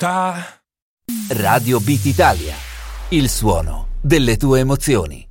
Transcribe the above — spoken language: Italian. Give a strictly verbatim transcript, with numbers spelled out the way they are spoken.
Ta. Radio Beat Italia, il suono delle tue emozioni.